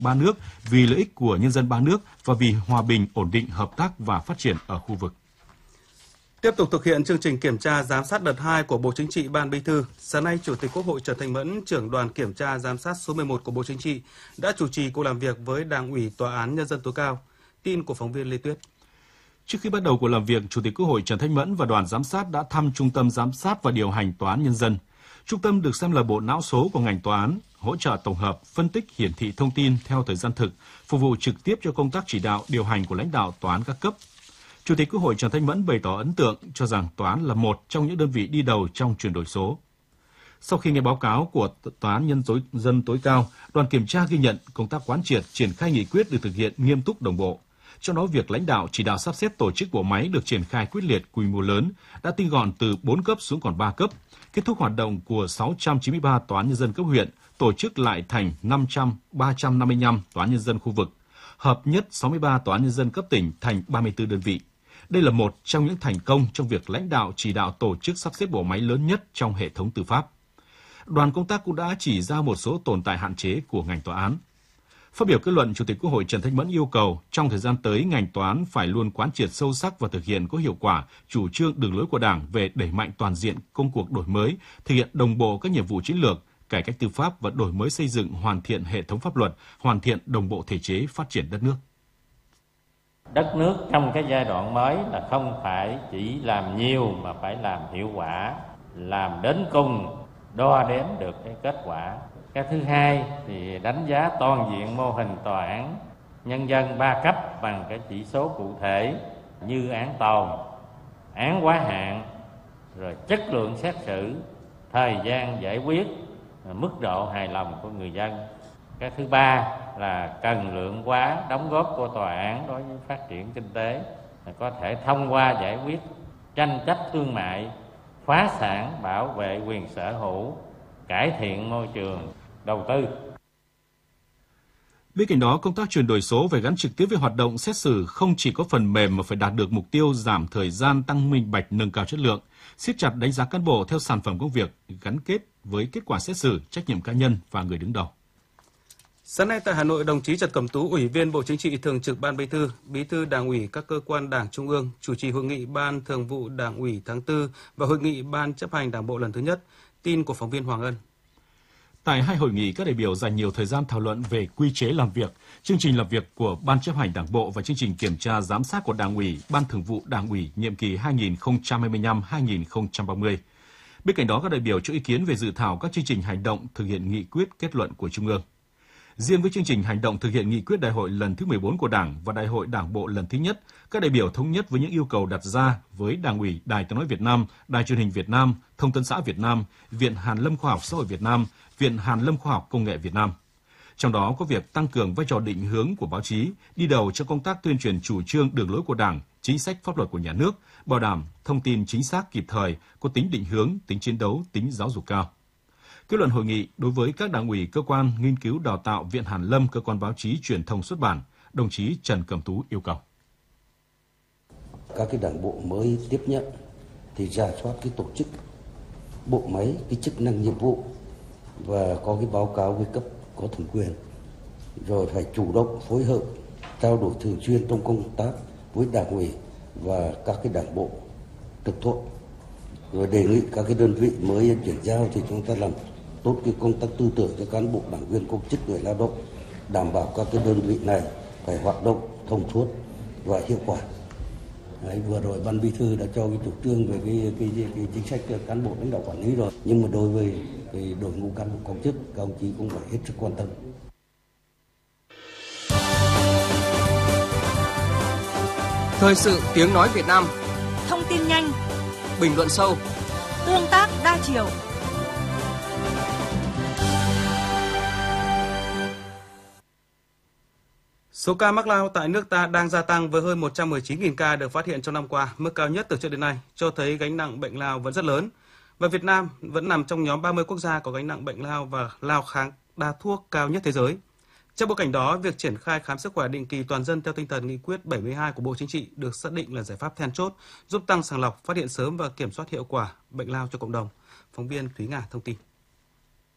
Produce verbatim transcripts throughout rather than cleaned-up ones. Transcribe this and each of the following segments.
ba nước vì lợi ích của nhân dân ba nước và vì hòa bình, ổn định, hợp tác và phát triển ở khu vực. Tiếp tục thực hiện chương trình kiểm tra giám sát đợt hai của Bộ Chính trị, Ban Bí thư, sáng nay Chủ tịch Quốc hội Trần Thanh Mẫn, trưởng đoàn kiểm tra giám sát số mười một của Bộ Chính trị, đã chủ trì cuộc làm việc với Đảng ủy Tòa án Nhân dân tối cao. Tin của phóng viên Lê Tuyết. Trước khi bắt đầu cuộc làm việc, Chủ tịch Quốc hội Trần Thanh Mẫn và đoàn giám sát đã thăm Trung tâm Giám sát và Điều hành Tòa án Nhân dân. Trung tâm được xem là bộ não số của ngành tòa án, hỗ trợ tổng hợp, phân tích, hiển thị thông tin theo thời gian thực, phục vụ trực tiếp cho công tác chỉ đạo, điều hành của lãnh đạo tòa án các cấp. Chủ tịch Quốc hội Trần Thanh Mẫn bày tỏ ấn tượng cho rằng tòa án là một trong những đơn vị đi đầu trong chuyển đổi số. Sau khi nghe báo cáo của Tòa án Nhân dân tối cao, đoàn kiểm tra ghi nhận công tác quán triệt, triển khai nghị quyết được thực hiện nghiêm túc đồng bộ. Trong đó, việc lãnh đạo chỉ đạo sắp xếp tổ chức bộ máy được triển khai quyết liệt, quy mô lớn, đã tinh gọn từ bốn cấp xuống còn ba cấp, kết thúc hoạt động của sáu trăm chín mươi ba tòa án nhân dân cấp huyện, tổ chức lại thành ba trăm năm mươi lăm tòa án nhân dân khu vực, hợp nhất sáu mươi ba tòa án nhân dân cấp tỉnh thành ba mươi tư đơn vị. Đây là một trong những thành công trong việc lãnh đạo chỉ đạo tổ chức sắp xếp bộ máy lớn nhất trong hệ thống tư pháp. Đoàn công tác cũng đã chỉ ra một số tồn tại hạn chế của ngành tòa án. Phát biểu kết luận, Chủ tịch Quốc hội Trần Thanh Mẫn yêu cầu trong thời gian tới, ngành tòa án phải luôn quán triệt sâu sắc và thực hiện có hiệu quả chủ trương đường lối của Đảng về đẩy mạnh toàn diện công cuộc đổi mới, thực hiện đồng bộ các nhiệm vụ chiến lược, cải cách tư pháp và đổi mới xây dựng, hoàn thiện hệ thống pháp luật, hoàn thiện đồng bộ thể chế phát triển đất nước. Đất nước trong cái giai đoạn mới là không phải chỉ làm nhiều mà phải làm hiệu quả, làm đến cùng, đo đếm được cái kết quả. Cái thứ hai thì đánh giá toàn diện mô hình tòa án nhân dân ba cấp bằng cái chỉ số cụ thể như án tồn, án quá hạn, rồi chất lượng xét xử, thời gian giải quyết, mức độ hài lòng của người dân. Cái thứ ba là cần lượng hóa đóng góp của tòa án đối với phát triển kinh tế, có thể thông qua giải quyết tranh chấp thương mại, phá sản, bảo vệ quyền sở hữu, cải thiện môi trường đầu tư. Bên cạnh đó, công tác chuyển đổi số phải gắn trực tiếp với hoạt động xét xử không chỉ có phần mềm mà phải đạt được mục tiêu giảm thời gian, tăng minh bạch, nâng cao chất lượng, siết chặt đánh giá cán bộ theo sản phẩm công việc, gắn kết với kết quả xét xử, trách nhiệm cá nhân và người đứng đầu. Sáng nay tại Hà Nội, đồng chí Trần Cẩm Tú, Ủy viên Bộ Chính trị, Thường trực Ban Bí thư, Bí thư Đảng ủy các cơ quan Đảng Trung ương chủ trì hội nghị Ban Thường vụ Đảng ủy tháng tư và hội nghị Ban chấp hành Đảng bộ lần thứ nhất. Tin của phóng viên Hoàng Ân. Tại hai hội nghị, các đại biểu dành nhiều thời gian thảo luận về quy chế làm việc, chương trình làm việc của Ban chấp hành Đảng bộ và chương trình kiểm tra giám sát của Đảng ủy, Ban Thường vụ Đảng ủy nhiệm kỳ hai nghìn không trăm hai mươi lăm đến hai nghìn không trăm ba mươi. Bên cạnh đó, các đại biểu cho ý kiến về dự thảo các chương trình hành động thực hiện nghị quyết kết luận của Trung ương. Riêng với chương trình hành động thực hiện nghị quyết đại hội lần thứ mười bốn của Đảng và đại hội Đảng bộ lần thứ nhất, các đại biểu thống nhất với những yêu cầu đặt ra với Đảng ủy, Đài Tiếng nói Việt Nam, Đài Truyền hình Việt Nam, Thông tấn xã Việt Nam, Viện Hàn lâm Khoa học Xã hội Việt Nam, Viện Hàn lâm Khoa học Công nghệ Việt Nam. Trong đó có việc tăng cường vai trò định hướng của báo chí, đi đầu trong công tác tuyên truyền chủ trương đường lối của Đảng, chính sách pháp luật của nhà nước, bảo đảm thông tin chính xác kịp thời, có tính định hướng, tính chiến đấu, tính giáo dục cao. Kết luận hội nghị, đối với các đảng ủy, cơ quan nghiên cứu đào tạo, Viện Hàn lâm, cơ quan báo chí, truyền thông xuất bản, đồng chí Trần Cẩm Tú yêu cầu. Các cái đảng bộ mới tiếp nhận thì rà soát cái tổ chức, bộ máy, cái chức năng nhiệm vụ và có cái báo cáo với cấp có thẩm quyền. Rồi phải chủ động phối hợp, trao đổi thường xuyên trong công tác với đảng ủy và các cái đảng bộ trực thuộc. Rồi đề nghị các cái đơn vị mới chuyển giao thì chúng ta làm tốt cái công tác tư tưởng cho cán bộ, đảng viên, công chức, người lao động, đảm bảo các cái đơn vị này phải hoạt động thông suốt và hiệu quả. Đấy, vừa rồi Ban Bí thư đã cho cái chủ trương về cái, cái, cái, cái chính sách cán bộ lãnh đạo quản lý rồi, nhưng mà đối với cái đội ngũ cán bộ công chức, các ông chí cũng phải hết sức quan tâm. Thời sự tiếng nói Việt Nam. Thông tin nhanh, bình luận sâu, tương tác đa chiều. Số ca mắc lao tại nước ta đang gia tăng với hơn một trăm mười chín nghìn ca được phát hiện trong năm qua, mức cao nhất từ trước đến nay, cho thấy gánh nặng bệnh lao vẫn rất lớn. Và Việt Nam vẫn nằm trong nhóm ba mươi quốc gia có gánh nặng bệnh lao và lao kháng đa thuốc cao nhất thế giới. Trong bối cảnh đó, việc triển khai khám sức khỏe định kỳ toàn dân theo tinh thần nghị quyết bảy mươi hai của Bộ Chính trị được xác định là giải pháp then chốt, giúp tăng sàng lọc, phát hiện sớm và kiểm soát hiệu quả bệnh lao cho cộng đồng. Phóng viên Thúy Nga thông tin.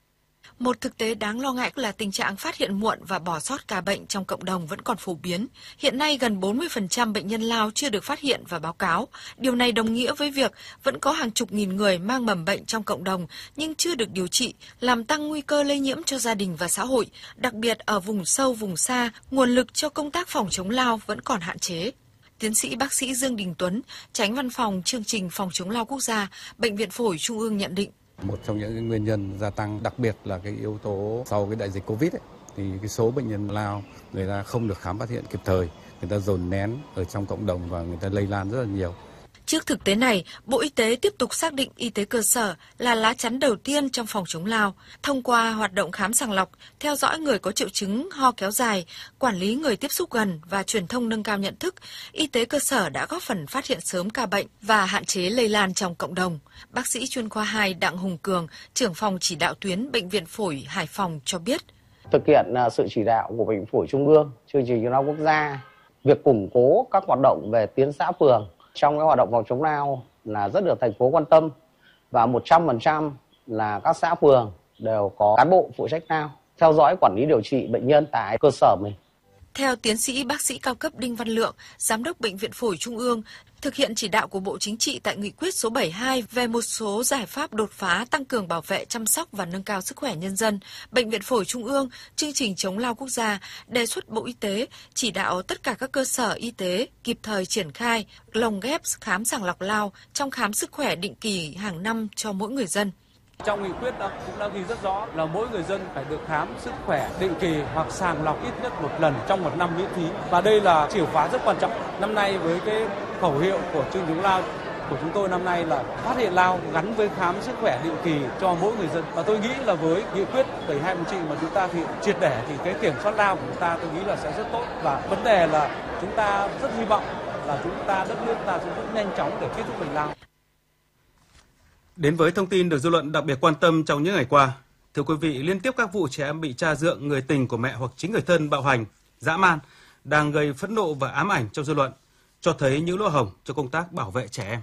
Một thực tế đáng lo ngại là tình trạng phát hiện muộn và bỏ sót ca bệnh trong cộng đồng vẫn còn phổ biến. Hiện nay gần bốn mươi phần trăm bệnh nhân lao chưa được phát hiện và báo cáo. Điều này đồng nghĩa với việc vẫn có hàng chục nghìn người mang mầm bệnh trong cộng đồng nhưng chưa được điều trị, làm tăng nguy cơ lây nhiễm cho gia đình và xã hội. Đặc biệt ở vùng sâu, vùng xa, nguồn lực cho công tác phòng chống lao vẫn còn hạn chế. Tiến sĩ bác sĩ Dương Đình Tuấn, Chánh Văn phòng Chương trình Phòng chống lao quốc gia, Bệnh viện Phổi Trung ương nhận định. Một trong những cái nguyên nhân gia tăng đặc biệt là cái yếu tố sau cái đại dịch Covid ấy, thì cái số bệnh nhân lao người ta không được khám phát hiện kịp thời, người ta dồn nén ở trong cộng đồng và người ta lây lan rất là nhiều. Trước thực tế này, Bộ Y tế tiếp tục xác định y tế cơ sở là lá chắn đầu tiên trong phòng chống lao. Thông qua hoạt động khám sàng lọc, theo dõi người có triệu chứng ho kéo dài, quản lý người tiếp xúc gần và truyền thông nâng cao nhận thức, y tế cơ sở đã góp phần phát hiện sớm ca bệnh và hạn chế lây lan trong cộng đồng. Bác sĩ chuyên khoa hai Đặng Hùng Cường, trưởng phòng chỉ đạo tuyến Bệnh viện Phổi Hải Phòng cho biết. Thực hiện sự chỉ đạo của Bệnh viện Phổi Trung ương, chương trình lao quốc gia, việc củng cố các hoạt động về tuyến xã phường trong cái hoạt động phòng chống lao là rất được thành phố quan tâm và một trăm phần trăm là các xã phường đều có cán bộ phụ trách lao theo dõi quản lý điều trị bệnh nhân tại cơ sở mình. Theo tiến sĩ bác sĩ cao cấp Đinh Văn Lượng, Giám đốc Bệnh viện Phổi Trung ương, thực hiện chỉ đạo của Bộ Chính trị tại Nghị quyết số bảy mươi hai về một số giải pháp đột phá tăng cường bảo vệ, chăm sóc và nâng cao sức khỏe nhân dân, Bệnh viện Phổi Trung ương, chương trình chống lao quốc gia đề xuất Bộ Y tế chỉ đạo tất cả các cơ sở y tế kịp thời triển khai lồng ghép khám sàng lọc lao trong khám sức khỏe định kỳ hàng năm cho mỗi người dân. Trong nghị quyết đó cũng đã ghi rất rõ là mỗi người dân phải được khám sức khỏe định kỳ hoặc sàng lọc ít nhất một lần trong một năm miễn phí. Và đây là chìa khóa rất quan trọng. Năm nay với cái khẩu hiệu của chương trình lao của chúng tôi năm nay là phát hiện lao gắn với khám sức khỏe định kỳ cho mỗi người dân. Và tôi nghĩ là với nghị quyết bảy mươi hai của chị mà chúng ta thực hiện triệt để thì cái kiểm soát lao của chúng ta tôi nghĩ là sẽ rất tốt. Và vấn đề là chúng ta rất hy vọng là chúng ta, đất nước ta sẽ rất nhanh chóng để kết thúc bệnh lao. Đến với thông tin được dư luận đặc biệt quan tâm trong những ngày qua. Thưa quý vị, liên tiếp các vụ trẻ em bị cha dượng, người tình của mẹ hoặc chính người thân bạo hành, dã man đang gây phẫn nộ và ám ảnh trong dư luận, cho thấy những lỗ hổng cho công tác bảo vệ trẻ em.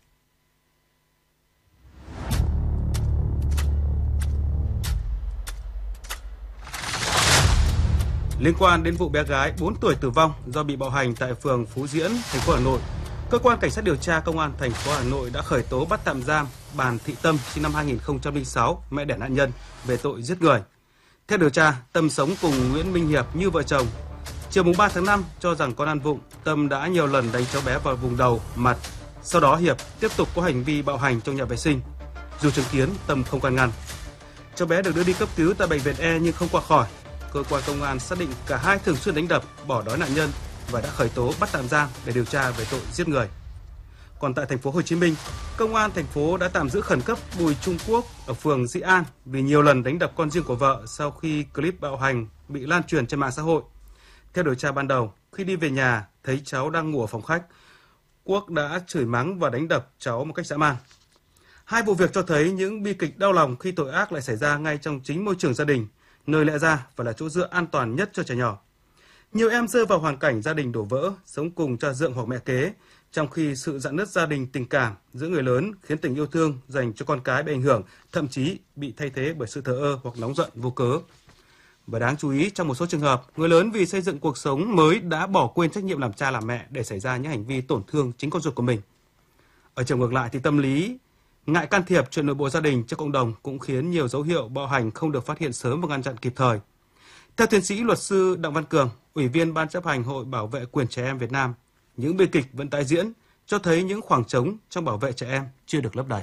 Liên quan đến vụ bé gái bốn tuổi tử vong do bị bạo hành tại phường Phú Diễn, thành phố Hà Nội, Cơ quan Cảnh sát điều tra Công an thành phố Hà Nội đã khởi tố bắt tạm giam Bàn Thị Tâm sinh năm hai nghìn không trăm lẻ sáu, mẹ đẻ nạn nhân về tội giết người. Theo điều tra, Tâm sống cùng Nguyễn Minh Hiệp như vợ chồng. Chiều mùng ba tháng năm, cho rằng con ăn vụng, Tâm đã nhiều lần đánh cháu bé vào vùng đầu, mặt. Sau đó Hiệp tiếp tục có hành vi bạo hành trong nhà vệ sinh. Dù chứng kiến, Tâm không can ngăn. Cháu bé được đưa đi cấp cứu tại bệnh viện E nhưng không qua khỏi. Cơ quan công an xác định cả hai thường xuyên đánh đập, bỏ đói nạn nhân và đã khởi tố bắt tạm giam để điều tra về tội giết người. Còn tại thành phố Hồ Chí Minh, công an thành phố đã tạm giữ khẩn cấp Bùi Trung Quốc ở phường Dĩ An vì nhiều lần đánh đập con riêng của vợ sau khi clip bạo hành bị lan truyền trên mạng xã hội. Theo điều tra ban đầu, khi đi về nhà thấy cháu đang ngủ ở phòng khách, Quốc đã chửi mắng và đánh đập cháu một cách dã man. Hai vụ việc cho thấy những bi kịch đau lòng khi tội ác lại xảy ra ngay trong chính môi trường gia đình, nơi lẽ ra và là chỗ dựa an toàn nhất cho trẻ nhỏ. Nhiều em rơi vào hoàn cảnh gia đình đổ vỡ, sống cùng cha dượng hoặc mẹ kế, trong khi sự rạn nứt gia đình tình cảm giữa người lớn khiến tình yêu thương dành cho con cái bị ảnh hưởng, thậm chí bị thay thế bởi sự thờ ơ hoặc nóng giận vô cớ. Và đáng chú ý, trong một số trường hợp, người lớn vì xây dựng cuộc sống mới đã bỏ quên trách nhiệm làm cha làm mẹ để xảy ra những hành vi tổn thương chính con ruột của mình. Ở chiều ngược lại thì tâm lý ngại can thiệp chuyện nội bộ gia đình cho cộng đồng cũng khiến nhiều dấu hiệu bạo hành không được phát hiện sớm và ngăn chặn kịp thời. Theo tiến sĩ luật sư Đặng Văn Cường, Ủy viên Ban chấp hành Hội Bảo vệ quyền trẻ em Việt Nam, những bi kịch vẫn tái diễn cho thấy những khoảng trống trong bảo vệ trẻ em chưa được lấp đầy.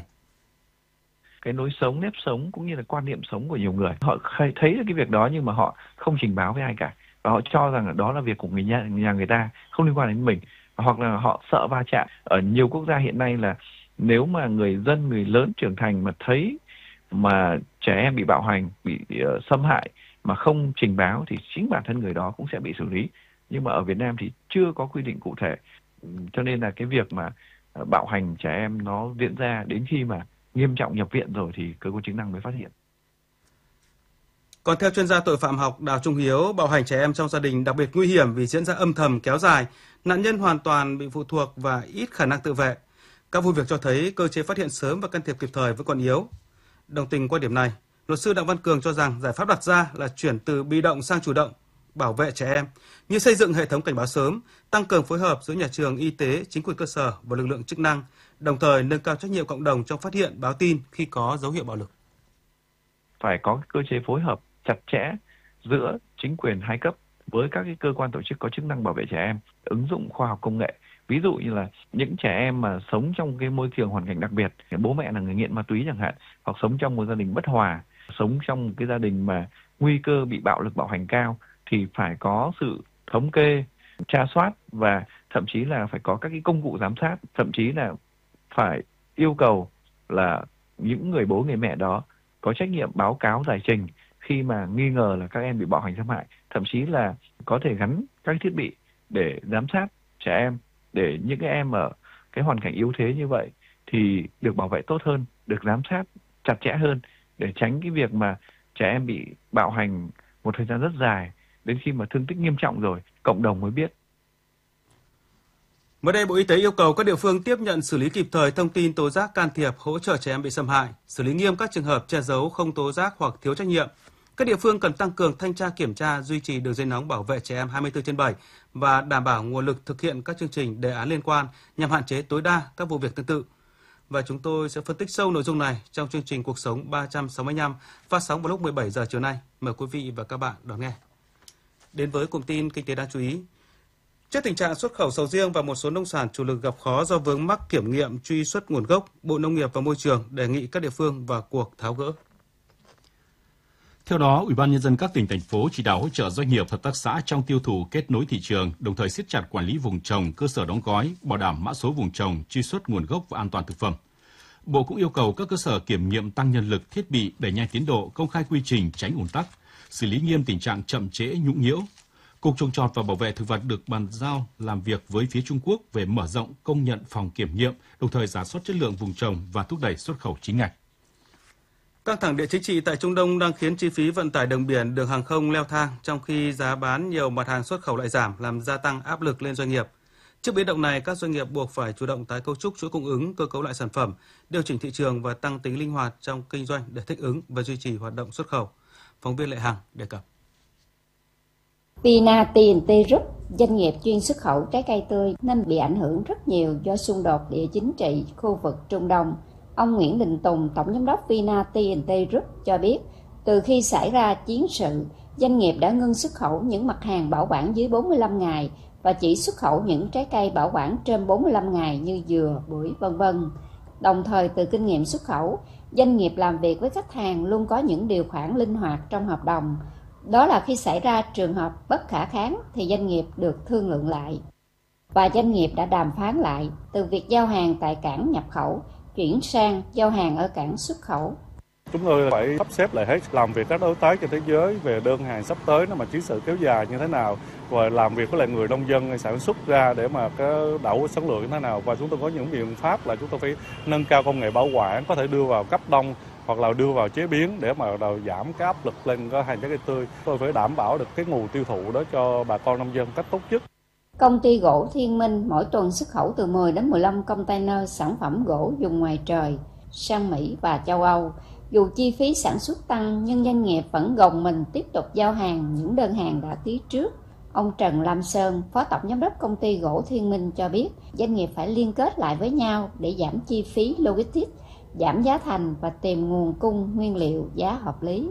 Cái lối sống, nếp sống cũng như là quan niệm sống của nhiều người, họ thấy được cái việc đó nhưng mà họ không trình báo với ai cả và họ cho rằng đó là việc của người nhà, nhà người ta, không liên quan đến mình, hoặc là họ sợ va chạm. Ở nhiều quốc gia hiện nay là nếu mà người dân, người lớn trưởng thành mà thấy mà trẻ em bị bạo hành, bị uh, xâm hại mà không trình báo thì chính bản thân người đó cũng sẽ bị xử lý. Nhưng mà ở Việt Nam thì chưa có quy định cụ thể, cho nên là cái việc mà uh, bạo hành trẻ em nó diễn ra đến khi mà nghiêm trọng nhập viện rồi thì cơ quan chức năng mới phát hiện. Còn theo chuyên gia tội phạm học Đào Trung Hiếu, bạo hành trẻ em trong gia đình đặc biệt nguy hiểm vì diễn ra âm thầm kéo dài, nạn nhân hoàn toàn bị phụ thuộc và ít khả năng tự vệ. Các vụ việc cho thấy cơ chế phát hiện sớm và can thiệp kịp thời vẫn còn yếu. Đồng tình quan điểm này, Luật sư Đặng Văn Cường cho rằng giải pháp đặt ra là chuyển từ bị động sang chủ động, bảo vệ trẻ em, như xây dựng hệ thống cảnh báo sớm, tăng cường phối hợp giữa nhà trường, y tế, chính quyền cơ sở và lực lượng chức năng, đồng thời nâng cao trách nhiệm cộng đồng trong phát hiện, báo tin khi có dấu hiệu bạo lực. Phải có cơ chế phối hợp chặt chẽ giữa chính quyền hai cấp với các cái cơ quan tổ chức có chức năng bảo vệ trẻ em, ứng dụng khoa học công nghệ. Ví dụ như là những trẻ em mà sống trong cái môi trường hoàn cảnh đặc biệt, bố mẹ là người nghiện ma túy chẳng hạn, hoặc sống trong một gia đình bất hòa, sống trong một cái gia đình mà nguy cơ bị bạo lực bạo hành cao, thì phải có sự thống kê, tra soát và thậm chí là phải có các cái công cụ giám sát, thậm chí là phải yêu cầu là những người bố người mẹ đó có trách nhiệm báo cáo giải trình khi mà nghi ngờ là các em bị bạo hành xâm hại, thậm chí là có thể gắn các thiết bị để giám sát trẻ em, để những cái em ở cái hoàn cảnh yếu thế như vậy thì được bảo vệ tốt hơn, được giám sát chặt chẽ hơn, để tránh cái việc mà trẻ em bị bạo hành một thời gian rất dài, đến khi mà thương tích nghiêm trọng rồi cộng đồng mới biết. Mới đây, Bộ Y tế yêu cầu các địa phương tiếp nhận xử lý kịp thời thông tin tố giác can thiệp hỗ trợ trẻ em bị xâm hại, xử lý nghiêm các trường hợp che giấu, không tố giác hoặc thiếu trách nhiệm. Các địa phương cần tăng cường thanh tra kiểm tra, duy trì đường dây nóng bảo vệ trẻ em hai mươi tư trên bảy và đảm bảo nguồn lực thực hiện các chương trình đề án liên quan nhằm hạn chế tối đa các vụ việc tương tự. Và chúng tôi sẽ phân tích sâu nội dung này trong chương trình Cuộc sống ba trăm sáu mươi lăm phát sóng vào lúc mười bảy giờ chiều nay. Mời quý vị và các bạn đón nghe. Đến với cụm tin kinh tế đáng chú ý. Trước tình trạng xuất khẩu sầu riêng và một số nông sản chủ lực gặp khó do vướng mắc kiểm nghiệm truy xuất nguồn gốc, Bộ Nông nghiệp và Môi trường đề nghị các địa phương vào cuộc tháo gỡ. Theo đó, Ủy ban Nhân dân các tỉnh, thành phố chỉ đạo hỗ trợ doanh nghiệp, hợp tác xã trong tiêu thụ, kết nối thị trường, đồng thời siết chặt quản lý vùng trồng, cơ sở đóng gói, bảo đảm mã số vùng trồng, truy xuất nguồn gốc và an toàn thực phẩm. Bộ cũng yêu cầu các cơ sở kiểm nghiệm tăng nhân lực, thiết bị, đẩy nhanh tiến độ, công khai quy trình, tránh ùn tắc, xử lý nghiêm tình trạng chậm trễ, nhũng nhiễu. Cục Trồng trọt và Bảo vệ thực vật được bàn giao làm việc với phía Trung Quốc về mở rộng công nhận phòng kiểm nghiệm, đồng thời rà soát chất lượng vùng trồng và thúc đẩy xuất khẩu chính ngạch. Căng thẳng địa chính trị tại Trung Đông đang khiến chi phí vận tải đường biển, đường hàng không leo thang, trong khi giá bán nhiều mặt hàng xuất khẩu lại giảm, làm gia tăng áp lực lên doanh nghiệp. Trước biến động này, các doanh nghiệp buộc phải chủ động tái cấu trúc chuỗi cung ứng, cơ cấu lại sản phẩm, điều chỉnh thị trường và tăng tính linh hoạt trong kinh doanh để thích ứng và duy trì hoạt động xuất khẩu. Phóng viên Lệ Hằng đề cập. Vina tê en tê Group, doanh nghiệp chuyên xuất khẩu trái cây tươi nên bị ảnh hưởng rất nhiều do xung đột địa chính trị khu vực Trung Đông. Ông Nguyễn Đình Tùng, Tổng giám đốc Vina tê en tê Group cho biết, từ khi xảy ra chiến sự, doanh nghiệp đã ngưng xuất khẩu những mặt hàng bảo quản dưới bốn mươi lăm ngày và chỉ xuất khẩu những trái cây bảo quản trên bốn mươi lăm ngày như dừa, bưởi, vân vân. Đồng thời, từ kinh nghiệm xuất khẩu, doanh nghiệp làm việc với khách hàng luôn có những điều khoản linh hoạt trong hợp đồng. Đó là khi xảy ra trường hợp bất khả kháng thì doanh nghiệp được thương lượng lại. Và doanh nghiệp đã đàm phán lại từ việc giao hàng tại cảng nhập khẩu, chuyển sang giao hàng ở cảng xuất khẩu. Chúng tôi phải sắp xếp lại hết, làm việc các đối tác trên thế giới về đơn hàng sắp tới nó mà chiến sự kéo dài như thế nào, và làm việc với lại người nông dân sản xuất ra để mà cái đảo sản lượng như thế nào. Và chúng tôi có những biện pháp là chúng tôi phải nâng cao công nghệ bảo quản, có thể đưa vào cấp đông hoặc là đưa vào chế biến để mà đầu giảm cái áp lực lên cái hàng trái cây tươi. Tôi phải đảm bảo được cái nguồn tiêu thụ đó cho bà con nông dân cách tốt nhất. Công ty gỗ Thiên Minh mỗi tuần xuất khẩu từ mười đến mười lăm container sản phẩm gỗ dùng ngoài trời sang Mỹ và châu Âu. Dù chi phí sản xuất tăng nhưng doanh nghiệp vẫn gồng mình tiếp tục giao hàng những đơn hàng đã ký trước. Ông Trần Lam Sơn, Phó Tổng Giám đốc Công ty gỗ Thiên Minh cho biết doanh nghiệp phải liên kết lại với nhau để giảm chi phí logistics, giảm giá thành và tìm nguồn cung nguyên liệu giá hợp lý.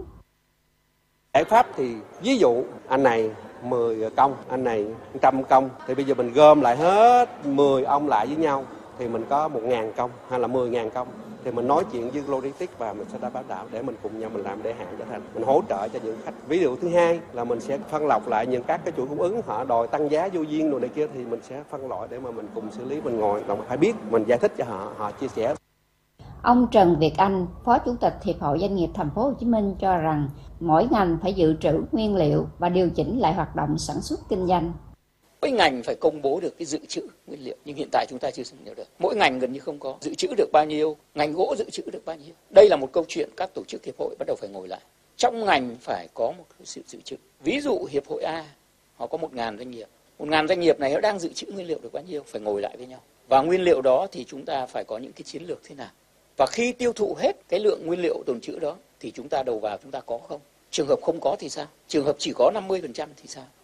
Giải pháp thì ví dụ anh này mười công, anh này một trăm công, thì bây giờ mình gom lại hết mười ông lại với nhau thì mình có một nghìn công hay là mười nghìn công. Thì mình nói chuyện với logistics và mình sẽ đã bảo đảm để mình cùng nhau mình làm để hạn trở thành mình hỗ trợ cho những khách. Ví dụ thứ hai là mình sẽ phân lọc lại những các cái chuỗi cung ứng họ đòi tăng giá vô duyên rồi này kia thì mình sẽ phân loại để mà mình cùng xử lý, mình ngồi đồng phải biết mình giải thích cho họ, họ chia sẻ. Ông Trần Việt Anh, Phó Chủ tịch Hiệp hội Doanh nghiệp Thành phố Hồ Chí Minh cho rằng mỗi ngành phải dự trữ nguyên liệu và điều chỉnh lại hoạt động sản xuất kinh doanh. Mỗi ngành phải công bố được cái dự trữ nguyên liệu, nhưng hiện tại chúng ta chưa dự trữ được. Mỗi ngành gần như không có dự trữ được bao nhiêu, ngành gỗ dự trữ được bao nhiêu. Đây là một câu chuyện các tổ chức hiệp hội bắt đầu phải ngồi lại. Trong ngành phải có một sự dự trữ. Ví dụ hiệp hội A, họ có một ngàn doanh nghiệp. Một ngàn doanh nghiệp này nó đang dự trữ nguyên liệu được bao nhiêu, phải ngồi lại với nhau. Và nguyên liệu đó thì chúng ta phải có những cái chiến lược thế nào Và khi tiêu thụ hết cái lượng nguyên liệu tồn trữ đó thì chúng ta đầu vào chúng ta có không? Trường hợp không có thì sao? Trường hợp chỉ có năm mươi phần trăm thì sao?